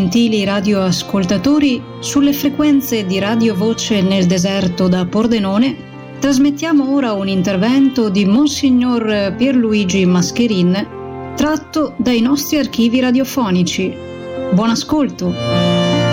Gentili radioascoltatori, sulle frequenze di Radio Voce nel deserto da Pordenone trasmettiamo ora un intervento di Monsignor Pierluigi Mascherin tratto dai nostri archivi radiofonici. Buon ascolto!